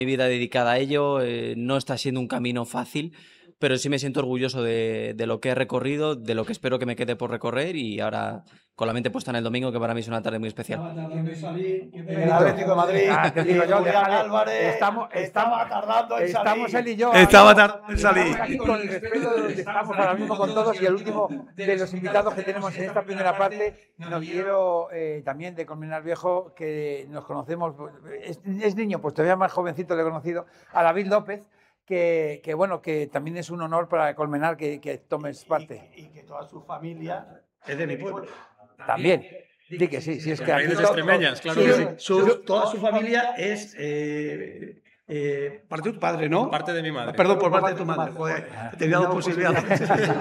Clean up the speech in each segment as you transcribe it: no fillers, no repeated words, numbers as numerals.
mi vida dedicada a ello, no está siendo un camino fácil, pero sí me siento orgulloso de lo que he recorrido, de lo que espero que me quede por recorrer y ahora con la mente puesta en el domingo, que para mí es una tarde muy especial. El Atlético de Madrid, te digo yo, Julián déjale, Álvarez, estaba tardando en estamos salir. él y yo. Estaba tardando en salir. Estamos aquí con el respeto de donde estamos ahora mismo con todos y el último de los invitados que tenemos en esta primera parte, novillero también de Colmenar Viejo, que nos conocemos, es niño, pues todavía más jovencito le he conocido, a David López. Que bueno, que también es un honor para Colmenar que tomes parte. Y que toda su familia es de mi pueblo. También. Di que sí, si es que aquí Raíces extremeñas, claro que sí. Toda su familia es parte de tu padre, ¿no? Parte de mi madre. Perdón, por parte de tu madre. Joder, tenía dos posibilidades.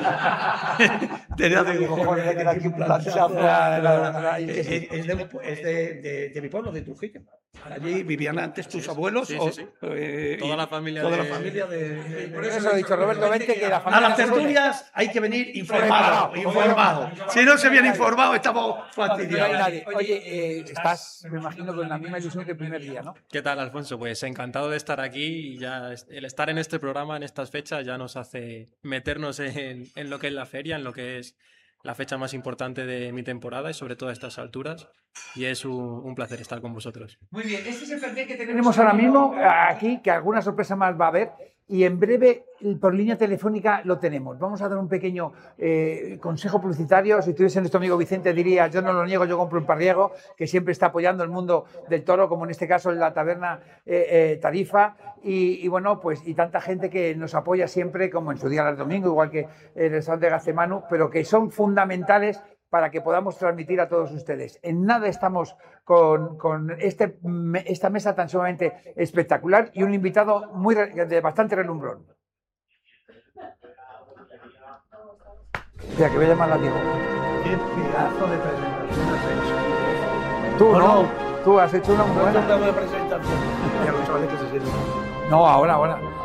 Tenía dos cojones que era aquí un planchazo. Es de mi pueblo, de Trujillo. Allí vivían antes tus abuelos. Sí. Toda la familia de... Por eso he dicho, Roberto, vente que la familia... A las tertulias hay que venir informado. Si no se viene informado, estamos fastidiados. Oye, estás, me imagino, con la misma ilusión que el primer día, ¿no? ¿Qué tal, Alfonso? Pues encantado de estar aquí y ya el estar en este programa, en estas fechas, ya nos hace meternos en lo que es la feria, en lo que es la fecha más importante de mi temporada y sobre todo a estas alturas. Y es un placer estar con vosotros. Muy bien, este es el perfil que tenemos ahora mismo aquí, que alguna sorpresa más va a haber. Y en breve, por línea telefónica, lo tenemos. Vamos a dar un pequeño consejo publicitario. Si estuviese nuestro amigo Vicente, diría, yo no lo niego, yo compro en Parriego, que siempre está apoyando el mundo del toro, como en este caso en la taberna Tarifa. Y bueno, pues y tanta gente que nos apoya siempre, como en su día del domingo, igual que el restaurante Gacemanu, pero que son fundamentales para que podamos transmitir a todos ustedes. En nada estamos con esta mesa tan sumamente espectacular y un invitado de bastante relumbrón. Espera, que voy a llamar a Diego. Qué pedazo de presentación has hecho. Tú, ¿no? Tú has hecho una muy buena. presentación. Ya los chavales que se sienten. No, ahora.